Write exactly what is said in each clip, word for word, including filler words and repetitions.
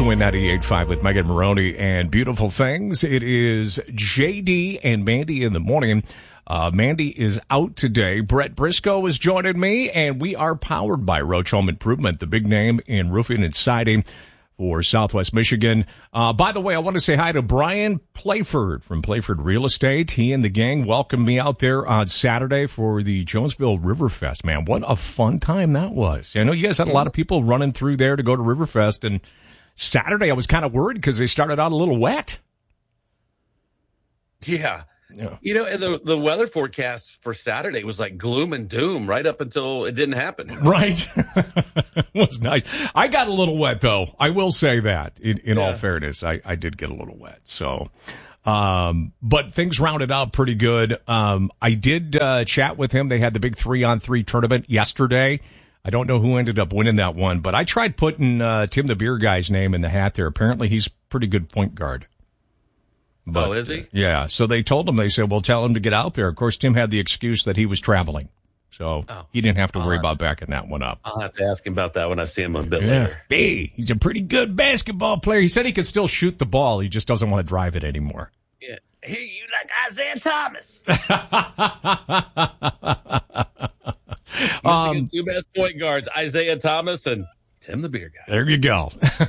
Win ninety-eight point five with Megan Maroney and Beautiful Things. It is J D and Mandy in the morning. Uh, Mandy is out today. Brett Briscoe is joining me, and we are powered by Roach Home Improvement, the big name in roofing and siding for Southwest Michigan. Uh, by the way, I want to say hi to Brian Playford from Playford Real Estate. He and the gang welcomed me out there on Saturday for the Jonesville Riverfest. Man, what a fun time that was. I know you guys had a lot of people running through there to go to Riverfest, and Saturday I was kind of worried because they started out a little wet. Yeah. Yeah. You know, and the, the weather forecast for Saturday was like gloom and doom right up until it didn't happen. Right. It was nice. I got a little wet, though. I will say that, in, in Yeah. all fairness. I, I did get a little wet. So, um, but things rounded out pretty good. Um, I did uh, chat with him. They had the big three-on-three tournament yesterday. I don't know who ended up winning that one, but I tried putting uh, Tim the Beer Guy's name in the hat there. Apparently, he's a pretty good point guard. But, oh, is he? Yeah. So they told him, they said, well, tell him to get out there. Of course, Tim had the excuse that he was traveling. So Oh. he didn't have to worry Uh, about backing that one up. I'll have to ask him about that when I see him a bit Yeah. later. Hey, he's a pretty good basketball player. He said he could still shoot the ball. He just doesn't want to drive it anymore. Yeah. Hey, you like Isaiah Thomas? Um, Michigan's two best point guards, Isaiah Thomas and Tim the Beer Guy. There you go.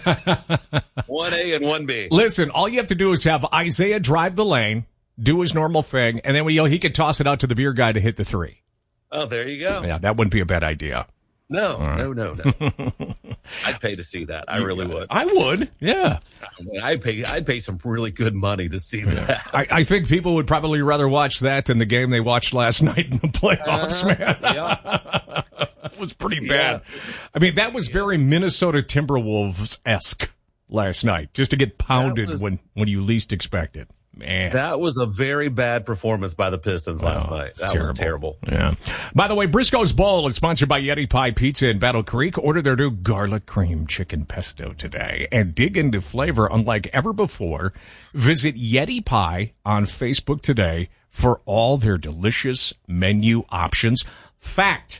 one A and one B. Listen, all you have to do is have Isaiah drive the lane, do his normal thing, and then we, he could toss it out to the beer guy to hit the three. Oh, there you go. Yeah, that wouldn't be a bad idea. No, right. no, no, no. I'd pay to see that. I really would. I would, yeah. I mean, I'd pay. I'd pay some really good money to see that. I, I think people would probably rather watch that than the game they watched last night in the playoffs, Uh-huh. man. Yeah. It was pretty Yeah. bad. I mean, that was very Minnesota Timberwolves-esque last night, just to get pounded was- when, when you least expect it. Man. That was a very bad performance by the Pistons last Oh, night. it's That was terrible. Yeah. By the way, Briscoe's Bowl is sponsored by Yeti Pie Pizza in Battle Creek. Order their new garlic cream chicken pesto today and dig into flavor unlike ever before. Visit Yeti Pie on Facebook today for all their delicious menu options. Fact.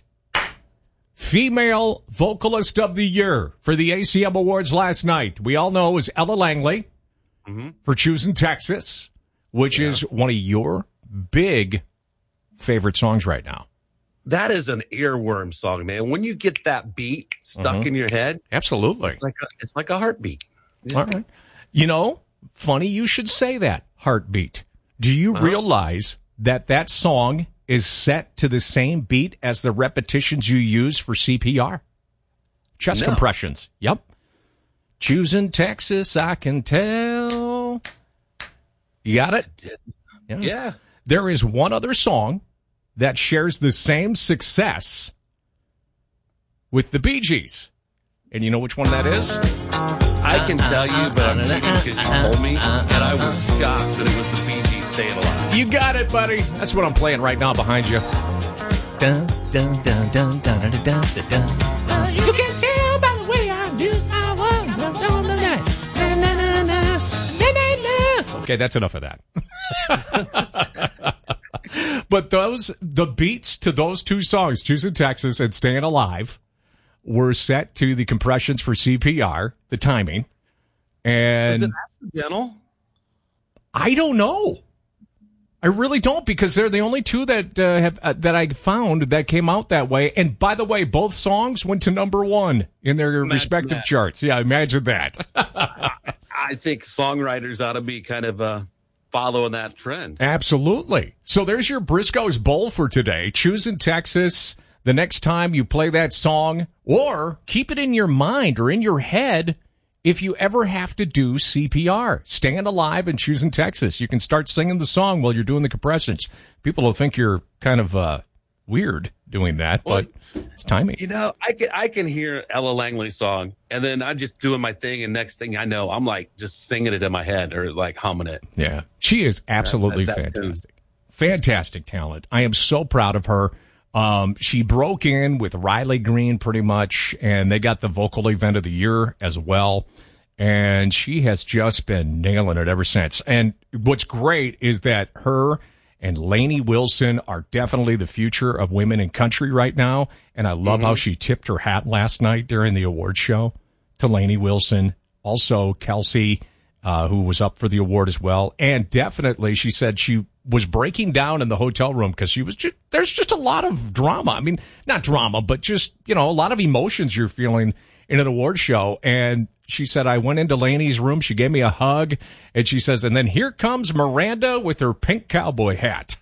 Female Vocalist of the Year for the A C M Awards last night. We all know it was Ella Langley. Mm-hmm. For Choosing Texas, which Yeah. is one of your big favorite songs right now. That is an earworm song, man. When you get that beat stuck Mhm. in your head, Absolutely. it's like a, it's like a heartbeat. All right. You know, funny you should say that, Heartbeat. Do you Uh-huh. realize that that song is set to the same beat as the repetitions you use for C P R? Chest No. compressions. Yep. Choosing Texas, I can tell. You got it? Yeah. Yeah. There is one other song that shares the same success with the Bee Gees. And you know which one that is? I can tell you, but I'm thinking because you told me, and I was shocked that it was the Bee Gees Staying Alive. You got it, buddy. That's what I'm playing right now behind you. Dun, dun, dun, dun, dun, dun, dun, dun, dun. You can tell by the way I use my one. Okay, that's enough of that. But those, the beats to those two songs, Choosing Texas and Staying Alive, were set to the compressions for C P R, the timing. And Is it accidental? I don't know. I really don't, because they're the only two that uh, have uh, that I found that came out that way. And by the way, both songs went to number one in their Imagine respective that. charts. Yeah, imagine that. I think songwriters ought to be kind of uh, following that trend. Absolutely. So there's your Briscoe's Bowl for today. Choosing Texas the next time you play that song, or keep it in your mind or in your head if you ever have to do C P R. Staying Alive and Choosing Texas. You can start singing the song while you're doing the compressions. People will think you're kind of uh, weird doing that, but Well, it's timing. You know, I can I can hear Ella Langley's song, and then I'm just doing my thing, and next thing I know, I'm like just singing it in my head or like humming it. Yeah. She is absolutely That- that- that fantastic. Fantastic talent. I am so proud of her. Um, she broke in with Riley Green pretty much, and they got the vocal event of the year as well. And she has just been nailing it ever since. And what's great is that her and Lainey Wilson are definitely the future of women in country right now. And I love Mm-hmm. how she tipped her hat last night during the award show to Lainey Wilson. also Kelsey, uh, who was up for the award as well. And definitely, she said she was breaking down in the hotel room because she was just, there's just a lot of drama. I mean, not drama, but just, you know, a lot of emotions you're feeling in an award show. And she said, I went into Lainey's room. She gave me a hug. And she says, and then here comes Miranda with her pink cowboy hat.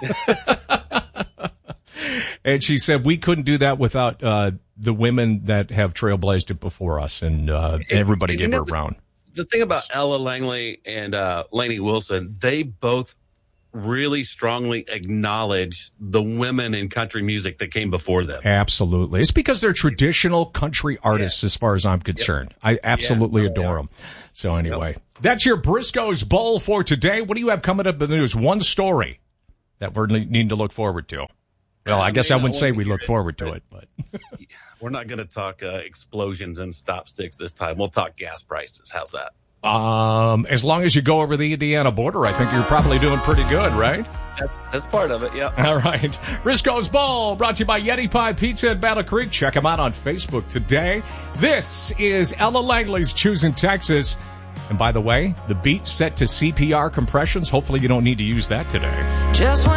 And she said, we couldn't do that without uh, the women that have trailblazed it before us. And uh, everybody and, gave and her a the, round. The thing about Ella Langley and uh, Lainey Wilson, they both really strongly acknowledge the women in country music that came before them. Absolutely. It's because they're traditional country artists, yeah. as far as I'm concerned. Yep. I absolutely yeah. oh, adore yeah. them. So anyway, yep. that's your Briscoe's Bowl for today. What do you have coming up in the news? One story that we're needing to look forward to. Well, I, I guess mean, I wouldn't I say we look forward to it, but we're not going to talk uh, explosions and stop sticks this time. We'll talk gas prices. How's that? Um, as long as you go over the Indiana border, I think you're probably doing pretty good, right? That, that's part of it, yeah. All right. Briscoe's Bowl, brought to you by Yeti Pie Pizza in Battle Creek. Check them out on Facebook today. This is Ella Langley's Choosing Texas. And by the way, the beat's set to C P R compressions. Hopefully you don't need to use that today. Just when